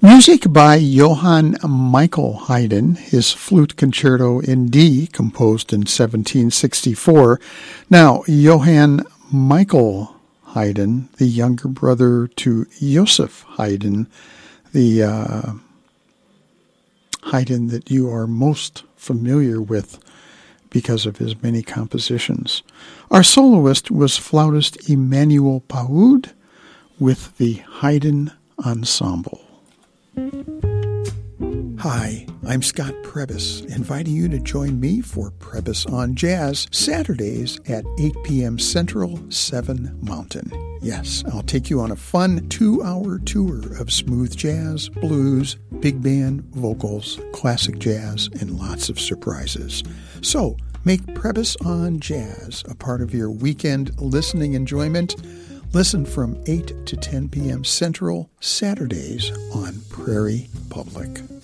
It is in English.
Music by Johann Michael Haydn, his flute concerto in D, composed in 1764. Now, Johann Michael Haydn, the younger brother to Joseph Haydn, the Haydn that you are most familiar with because of his many compositions. Our soloist was flautist Emmanuel Paoud with the Haydn Ensemble. Hi, I'm Scott Prebys, inviting you to join me for Prebys on Jazz, Saturdays at 8 p.m. Central, 7 Mountain. Yes, I'll take you on a fun 2-hour tour of smooth jazz, blues, big band, vocals, classic jazz, and lots of surprises. So, make Prebys on Jazz a part of your weekend listening enjoyment. Listen from 8 to 10 p.m. Central, Saturdays on Prairie Public.